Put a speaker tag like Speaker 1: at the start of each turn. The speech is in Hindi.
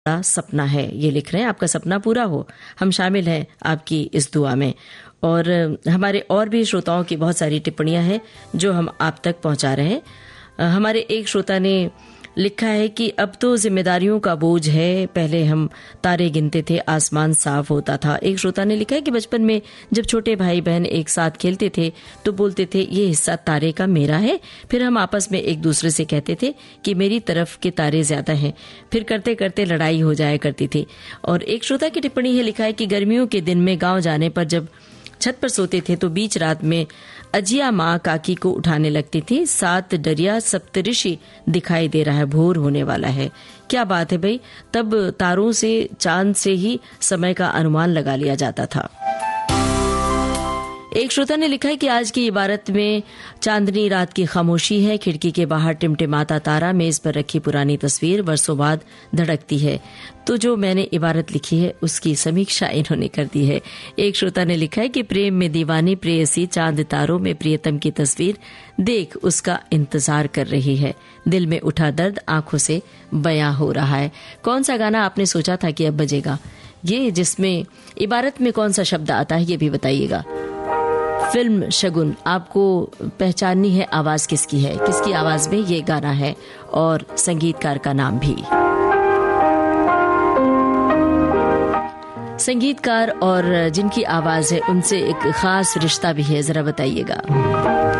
Speaker 1: बड़ा सपना है, ये लिख रहे हैं। आपका सपना पूरा हो, हम शामिल हैं आपकी इस दुआ में। और हमारे और भी श्रोताओं की बहुत सारी टिप्पणियां हैं जो हम आप तक पहुंचा रहे हैं। हमारे एक श्रोता ने लिखा है कि अब तो जिम्मेदारियों का बोझ है, पहले हम तारे गिनते थे, आसमान साफ होता था। एक श्रोता ने लिखा है कि बचपन में जब छोटे भाई बहन एक साथ खेलते थे तो बोलते थे ये हिस्सा तारे का मेरा है, फिर हम आपस में एक दूसरे से कहते थे कि मेरी तरफ के तारे ज्यादा हैं, फिर करते करते लड़ाई हो जाया करती थी। और एक श्रोता की टिप्पणी है, लिखा है कि गर्मियों के दिन में गाँव जाने पर जब छत पर सोते थे तो बीच रात में अजिया माँ काकी को उठाने लगती थी, 7 डरिया सप्तऋषि दिखाई दे रहा है, भोर होने वाला है। क्या बात है भाई, तब तारों से, चांद से ही समय का अनुमान लगा लिया जाता था। एक श्रोता ने लिखा है कि आज की इबारत में चांदनी रात की खामोशी है, खिड़की के बाहर टिमटिमाता तारा, मेज पर रखी पुरानी तस्वीर वर्षों बाद धड़कती है। तो जो मैंने इबारत लिखी है उसकी समीक्षा इन्होंने कर दी है। एक श्रोता ने लिखा है कि प्रेम में दीवानी प्रेयसी चांद तारों में प्रियतम की तस्वीर देख उसका इंतजार कर रही है, दिल में उठा दर्द आंखों से बयां हो रहा है। कौन सा गाना आपने सोचा था कि अब बजेगा, ये जिसमें इबारत में कौन सा शब्द आता है ये भी बताइएगा। फिल्म शगुन, आपको पहचाननी है आवाज किसकी है, किसकी आवाज में ये गाना है और संगीतकार का नाम भी। संगीतकार और जिनकी आवाज है उनसे एक खास रिश्ता भी है, जरा बताइएगा।